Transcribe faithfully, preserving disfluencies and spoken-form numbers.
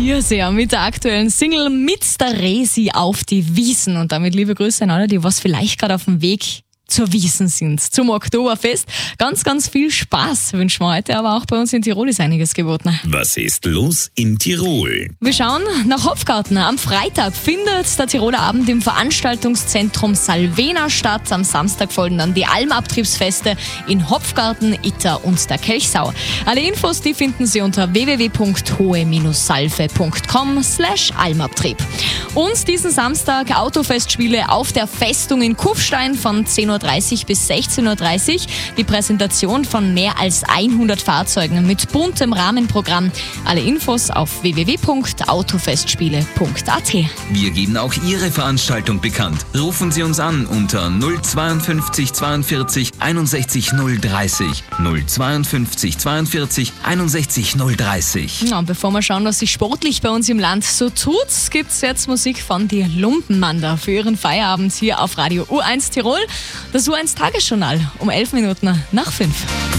Dirse mit der aktuellen Single mit der Resi auf die Wiesn. Und damit liebe Grüße an alle, die was vielleicht gerade auf dem Weg zur Wiesn sind, zum Oktoberfest. Ganz, ganz viel Spaß wünschen wir heute, aber auch bei uns in Tirol ist einiges geboten. Was ist los in Tirol? Wir schauen nach Hopfgarten. Am Freitag findet der Tiroler Abend im Veranstaltungszentrum Salvena statt. Am Samstag folgen dann die Almabtriebsfeste in Hopfgarten, Itter und der Kelchsau. Alle Infos, die finden Sie unter w w w punkt hohe salve punkt com slash almabtrieb. Und diesen Samstag Autofestspiele auf der Festung in Kufstein von zehn Uhr dreißig bis sechzehn Uhr dreißig. Die Präsentation von mehr als hundert Fahrzeugen mit buntem Rahmenprogramm. Alle Infos auf w w w punkt autofestspiele punkt a t. Wir geben auch Ihre Veranstaltung bekannt. Rufen Sie uns an unter null zweiundfünfzig zweiundvierzig einundsechzig null dreißig. null zweiundfünfzig zweiundvierzig einundsechzig null dreißig. Ja, und bevor wir schauen, was sich sportlich bei uns im Land so tut, gibt es jetzt Musik von die Lumpenmander für ihren Feierabend hier auf Radio U eins Tirol. Das U eins Tagesjournal um elf Minuten nach fünf.